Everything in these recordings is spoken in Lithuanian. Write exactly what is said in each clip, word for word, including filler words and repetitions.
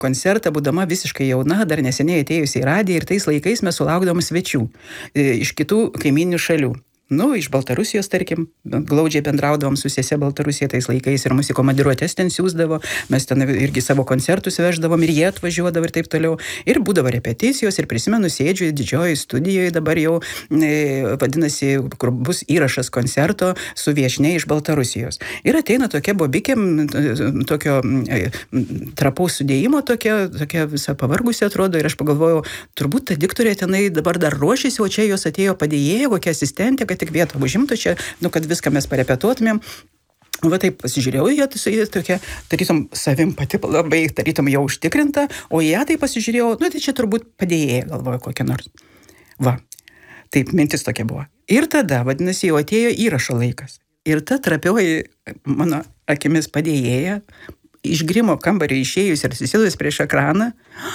koncertą, būdama visiškai jauna, dar neseniai atėjusi į radiją ir tais laikais mes sulaukdavom svečių iš kitų kaiminių šalių. Nu, iš Baltarusijos, tarkim, glaudžiai bendraudavom su sese Baltarusija tais laikais ir mūsų komandiruotės ten siūsdavo, mes ten irgi savo koncertus veždavom ir jie atvažiuodavo ir taip toliau. Ir būdavo repeticijos ir prisimenu, sėdžiu didžioji studijoje dabar jau, e, vadinasi, kur bus įrašas koncerto su viešniai iš Baltarusijos. Ir ateina tokia bobikė, tokio e, trapaus sudėjimo, tokia, tokia visa pavargusi atrodo ir aš pagalvojau, turbūt ta diktorė tenai dabar dar ruošiasi, o čia jos atėjo padėjėja, kokia asistentė, kad tik vietą užimtų čia, nu, kad viską mes parepetuotumėm. Va taip pasižiūrėjau, jie tai tokia, tarytum savim pati labai, tarytum jau užtikrinta, o ją tai pasižiūrėjau, nu, tai čia turbūt padėjėja, galvoju, kokia nors. Va, taip, mintis tokia buvo. Ir tada, vadinasi, jau atėjo įrašo laikas. Ir ta trapioji mano akimis padėjėja, iš grimo kambario išėjus ir susėdus prieš ekraną,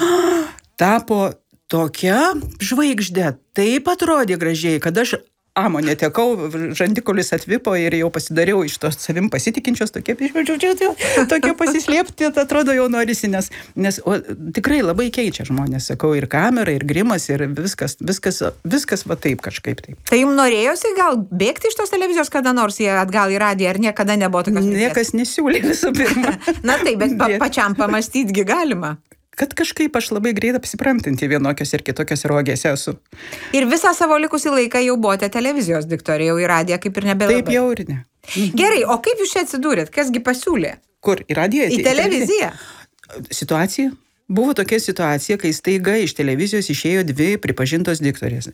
tapo tokia žvaigždė, taip atrodė gražiai, kad aš amo netekau, žandikulis atvipo ir jau pasidariau iš tos savim pasitikinčios, tokie, tokie pasislėpti, atrodo jau norisi, nes, nes o, tikrai labai keičia žmonės, sakau, ir kamera, ir grimas, ir viskas, viskas, viskas va taip kažkaip taip. Tai jums norėjosi gal bėgti iš tos televizijos kada nors jie atgal į radiją, ar niekada nebuvo tokios minties? Niekas nesiūlė visų pirma. Na taip, bet pa, pačiam pamastyti galima. Kad kažkaip aš labai greit apsiprantinti vienokios ir kitokios rogėse esu. Ir visą savo likusį laiką jau buvote televizijos diktorė, jau į radiją kaip ir nebelabai. Taip jau ir ne. Gerai, o kaip jūs čia atsidūrėt? Kasgi pasiūlė? Kur? Į radiją? Į televiziją? Situacija? Buvo tokia situacija, kai staiga iš televizijos išėjo dvi pripažintos diktorės.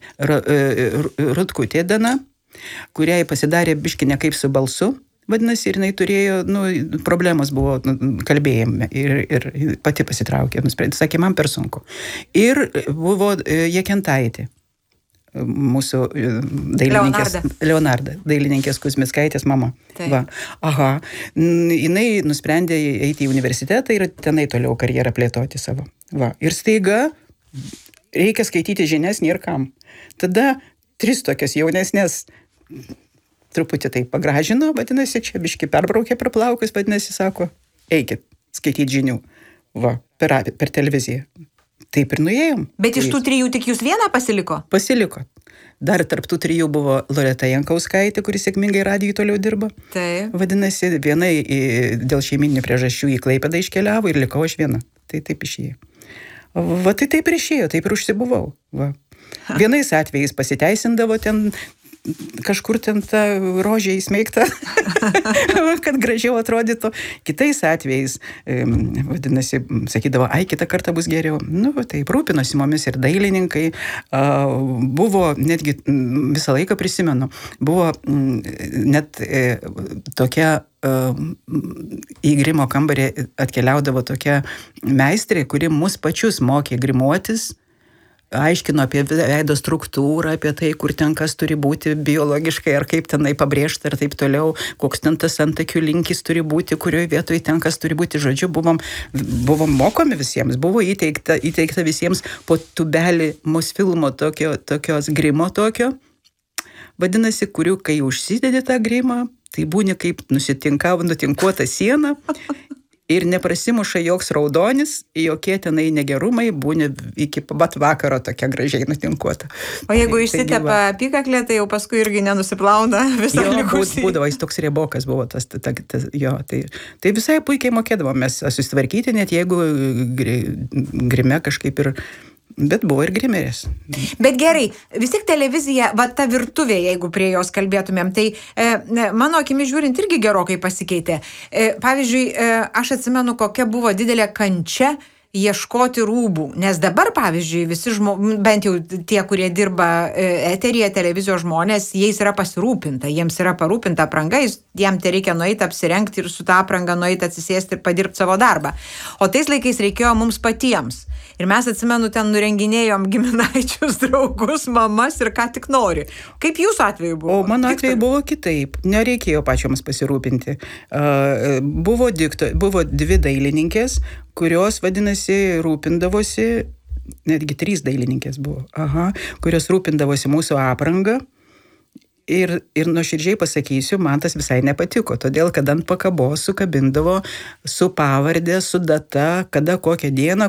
Rutkutė Dana, kuriai pasidarė biški ne kaip su balsu, vadinasi, ir jinai turėjo, nu, problemos buvo kalbėjime ir, ir pati pasitraukė, nusprendė, sakė, man per sunku. Ir buvo Jekentaitė, mūsų dailininkės, Leonarda, Leonarda dailininkės Kuzmickaitės mama. Va. Aha, jinai nusprendė eiti į universitetą ir tenai toliau karjerą plėtoti savo. Va. Ir staiga reikia skaityti žinias nėr kam. Tada tris tokias jaunesnės truputį tai pagražino, vadinasi, čia biški perbraukė per plaukus, vadinasi, sako, eikit, skaityti žinių, va, per, per televiziją. Taip ir nuėjom. Bet iš tų trijų tik jūs vieną pasiliko? Pasiliko. Dar tarp tų trijų buvo Loreta Jankauskaitė, kuris sėkmingai radijui toliau dirba. Taip. Vadinasi, vienai dėl šeiminių priežasčių į Klaipėdą iškeliavo ir likau aš viena. Tai taip išėjo. Va, tai taip ir išėjo, taip ir užsibuvau. Va. Vienais atvejais pasiteisindavo ten kažkur ten ta rožė įsmeigta, kad gražiau atrodytų. Kitais atvejais, vadinasi, sakydavo, ai, kitą kartą bus geriau. Nu, taip, rūpinosi mumis ir dailininkai. Buvo, netgi visą laiką prisimenu, buvo net tokia į grimo kambarį atkeliaudavo tokia meistrė, kuri mus pačius mokė grimuotis, aiškino apie veido struktūrą, apie tai, kur ten kas turi būti biologiškai, ar kaip tenai pabrėžta, ir taip toliau, koks ten tas antakių linkis turi būti, kurioje vietoje ten kas turi būti. Žodžiu, buvom, buvom mokomi visiems, buvo įteikta, įteikta visiems po tubelį mūsų filmo tokio, tokios grimo tokio. Vadinasi, kurių, kai užsidedi tą grimą, tai būni kaip nusitinkavo, nutinkuota siena. Ir neprasimuša joks raudonis, jokie tenai negerumai, būni iki pat vakaro tokia gražiai nutinkuota. O jeigu tai, išsitepa apykaklė, tai jau paskui irgi nenusiplauna visą likusį. Būdavo, jis toks riebokas buvo, tas, ta, ta, ta, jo, tai, tai visai puikiai mokėdavom mes susitvarkyti, net jeigu grime kažkaip ir... Bet buvo ir grimerės. Bet gerai, vis tik televizija, va ta virtuvė, jeigu prie jos kalbėtumėm, tai e, mano akimi žiūrint irgi gerokai pasikeitė. E, pavyzdžiui, e, aš atsimenu, kokia buvo didelė kančia ieškoti rūbų, nes dabar, pavyzdžiui, visi žmonės, bent jau tie, kurie dirba eteryje, televizijos žmonės, jais yra pasirūpinta, jiems yra parūpinta apranga, jiems tai reikia nueiti apsirengti ir su tą aprangą nueiti atsisėsti ir padirbti savo darbą. O tais laikais reikėjo mums patiems. Ir mes, atsimenu, ten nurenginėjom giminaičius, draugus, mamas ir ką tik nori. Kaip jūsų atveju buvo? O mano atveju buvo kitaip. Nereikėjo pačioms pasirūpinti. Uh, buvo, dikto, buvo dvi dailininkės, kurios, vadinasi, rūpindavosi, netgi trys dailininkės buvo, aha, kurios rūpindavosi mūsų aprangą. Ir, ir nuoširdžiai pasakysiu, man tas visai nepatiko, todėl, kad ant pakabos sukabindavo su pavardė, su data, kada kokią dieną,